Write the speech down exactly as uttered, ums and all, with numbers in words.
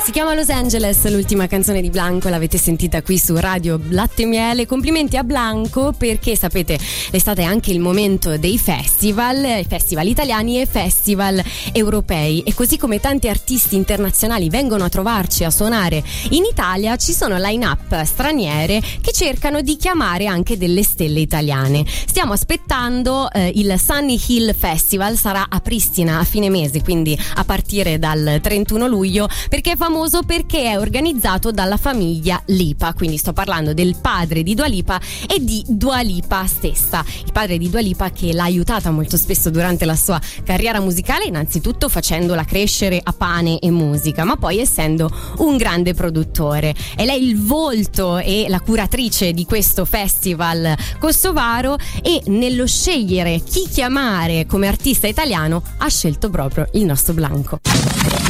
Si chiama Los Angeles, l'ultima canzone di Blanco, l'avete sentita qui su Radio Latte e Miele. Complimenti a Blanco, perché sapete, l'estate è anche il momento dei festival, festival italiani e festival europei, e così come tanti artisti internazionali vengono a trovarci a suonare in Italia, ci sono line-up straniere che cercano di chiamare anche delle stelle italiane. Stiamo aspettando eh, il Sunny Hill Festival, sarà a Pristina a fine mese, quindi a partire dal trentuno luglio, perché è famoso perché è organizzato dalla famiglia Lipa, quindi sto parlando del padre di Dua Lipa e di Dua Lipa stessa. Il padre di Dua Lipa che l'ha aiutata molto spesso durante la sua carriera musicale, innanzitutto facendola crescere a pane e musica, ma poi essendo un grande produttore. E lei è il volto e la curatrice di questo festival kosovaro, e nello scegliere chi chiamare come artista italiano ha scelto proprio il nostro Blanco.